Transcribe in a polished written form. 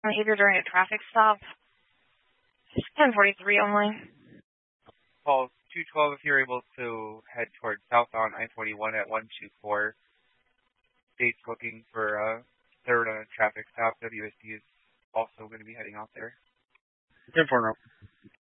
Behavior during a traffic stop. 1043 only. Call 212 if you're able to head towards southbound I-21 at 124. State's looking for a third on a traffic stop. WSD is also going to be heading out there. 10-4 now.